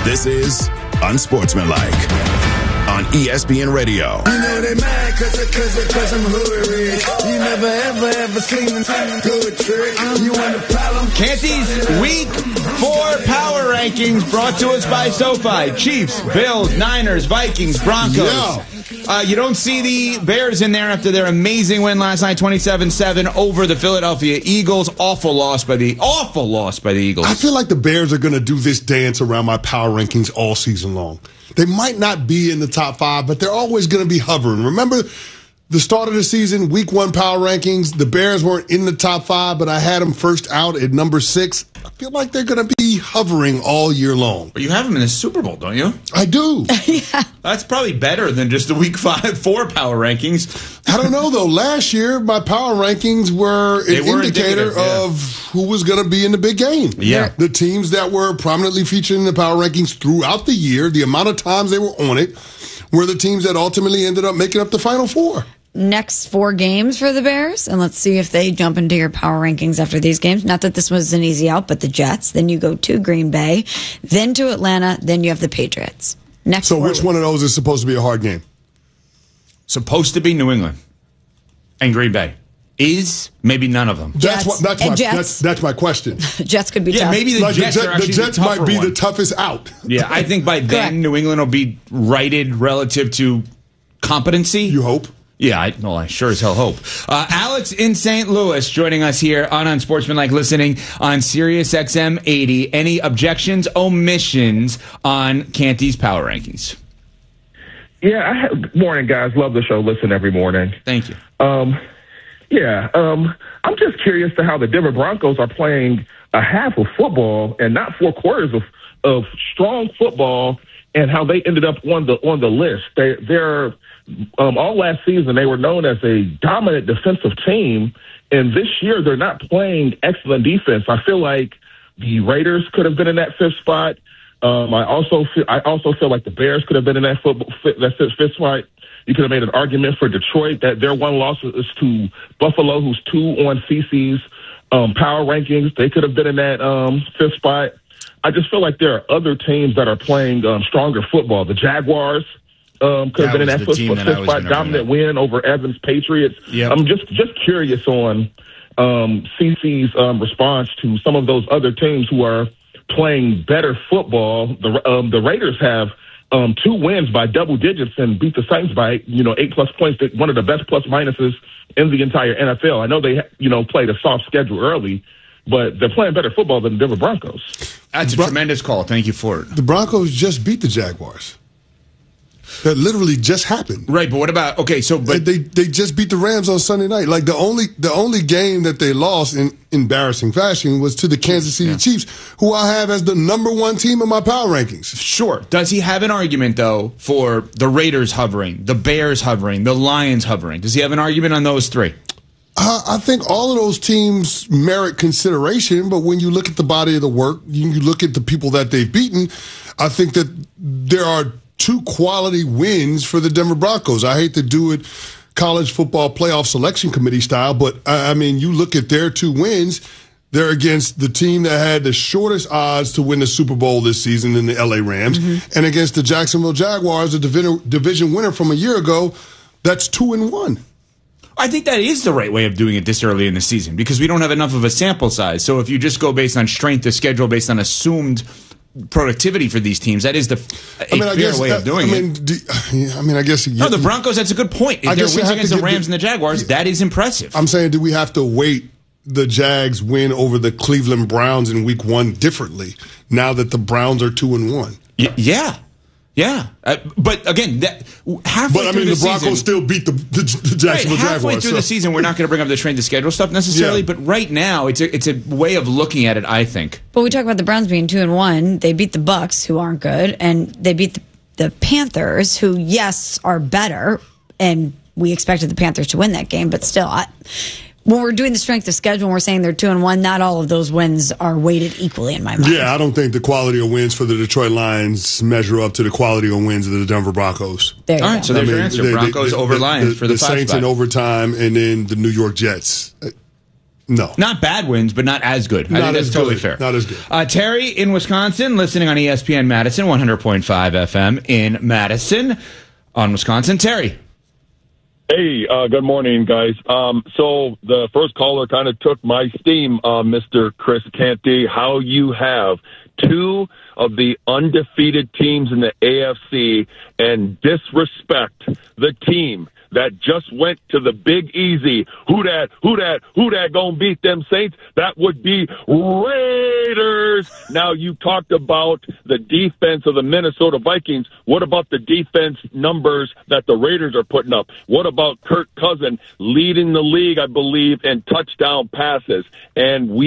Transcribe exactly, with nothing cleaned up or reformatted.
This is Unsportsmanlike on E S P N Radio. You know they mad cause, cause, cause I'm hood rich. You never ever ever seen a good trick. You want a problem? Canty's Week four Power Rankings brought to us by SoFi. Chiefs, Bills, Niners, Vikings, Broncos. Yeah. Uh, you don't see the Bears in there after their amazing win last night, twenty-seven seven over the Philadelphia Eagles. Awful loss by the awful loss by the Eagles. I feel like the Bears are going to do this dance around my power rankings all season long. They might not be in the top five, but they're always going to be hovering. Remember the start of the season, week one power rankings, the Bears weren't in the top five, but I had them first out at number six. I feel like they're going to be hovering all year long. But you have them in the Super Bowl, don't you? I do. Yeah. That's probably better than just the week five, four power rankings. I don't know, though. Last year, my power rankings were an were indicator yeah. of who was going to be in the big game. Yeah. The teams that were prominently featured in the power rankings throughout the year, the amount of times they were on it, were the teams that ultimately ended up making up the Final Four. Next four games for the Bears, and let's see if they jump into your power rankings after these games. Not that this was an easy out, but the Jets. Then you go to Green Bay, then to Atlanta, then you have the Patriots. Next. So which weeks. one of those is supposed to be a hard game? Supposed to be New England and Green Bay. Is maybe none of them. Jets That's what, that's and my Jets. that's, that's my question. Jets could be Yeah, tough. maybe the Like Jets the, are Jet- actually the Jets the might be one. the toughest out. Yeah, I think by then Correct. New England will be righted relative to competency. You hope. Yeah, I, well, I sure as hell hope. Uh, Alex in Saint Louis joining us here on Unsportsmanlike, listening on Sirius X M eighty. Any objections, omissions on Canty's power rankings? Yeah, I have, morning, guys. Love the show. Listen every morning. Thank you. Um, yeah, um, I'm just curious to how the Denver Broncos are playing a half of football and not four quarters of, of strong football, and how they ended up on the on the list. They, they're um, all last season they were known as a dominant defensive team, and this year they're not playing excellent defense. I feel like the Raiders could have been in that fifth spot. Um, I also feel I also feel like the Bears could have been in that football that fifth spot. You could have made an argument for Detroit that their one loss is to Buffalo, who's two on C C's um, power rankings. They could have been in that um, fifth spot. I just feel like there are other teams that are playing um, stronger football. The Jaguars um, could That have been in was that the fifth, team that I fifth was spot, gonna bring dominant up. win over Evans Patriots. Yep. I'm just just curious on um, C C's um, response to some of those other teams who are playing better football. The um, the Raiders have um, two wins by double digits and beat the Saints by you know eight plus points. One of the best plus minuses in the entire N F L. I know they you know played a soft schedule early, but they're playing better football than the Denver Broncos. That's a Bron- tremendous call. Thank you for it. The Broncos just beat the Jaguars. That literally just happened. Right, but what about okay? So, but They they just beat the Rams on Sunday night. Like the only the only game that they lost in embarrassing fashion was to the Kansas City Yeah. Chiefs, who I have as the number one team in my power rankings. sure. Does he have an argument though for the Raiders hovering, the Bears hovering, the Lions hovering? Does he have an argument on those three? Uh, I think all of those teams merit consideration, but when you look at the body of the work, you, you look at the people that they've beaten, I think that there are two quality wins for the Denver Broncos. I hate to do it college football playoff selection committee style, but I, I mean, you look at their two wins, they're against the team that had the shortest odds to win the Super Bowl this season in the L A Rams, mm-hmm. and against the Jacksonville Jaguars, a division, division winner from a year ago. That's two and one. I think that is the right way of doing it this early in the season because we don't have enough of a sample size. So if you just go based on strength of schedule, based on assumed productivity for these teams, that is the a I mean, I fair guess, way of doing I mean, it. Do, I mean, I guess. No, the Broncos, that's a good point. If I their guess you wins have to against the give Rams the- and the Jaguars, that is impressive. I'm saying, do we have to weight the Jags win over the Cleveland Browns in week one differently now that the Browns are two and one? Y- yeah. Yeah. Uh, but again, that, halfway But I through mean, the, the Broncos season, still beat the, the, the right, Jacksonville halfway Jaguars. through so. the season, we're not going to bring up the strength of schedule stuff necessarily, Yeah. but right now, it's a, it's a way of looking at it, I think. But we talk about the Browns being two and one. They beat the Bucks, who aren't good, and they beat the, the Panthers, who yes are better, and we expected the Panthers to win that game, but still, I, when we're doing the strength of schedule and we're saying they're two and one, not all of those wins are weighted equally in my mind. Yeah, I don't think the quality of wins for the Detroit Lions measure up to the quality of wins of the Denver Broncos. There you All go. right, so there's I your mean, answer. they- Broncos they- over the, Lions the, for the, the five Saints spot. in overtime, and then the New York Jets. No. Not bad wins, but not as good. I Not think that's as totally good. fair. Not as good. Uh, Terry in Wisconsin, listening on E S P N Madison, one hundred point five F M in Madison on Wisconsin. Terry. Hey, uh, good morning, guys. Um, so the first caller kind of took my steam, uh, Mister Chris Canty, how you have two of the undefeated teams in the A F C and disrespect the team that just went to the Big Easy. Who that, who that, who that gonna beat them Saints? That would be Raiders. Now, you talked about the defense of the Minnesota Vikings. What about the defense numbers that the Raiders are putting up? What about Kirk Cousins leading the league, I believe, in touchdown passes? And we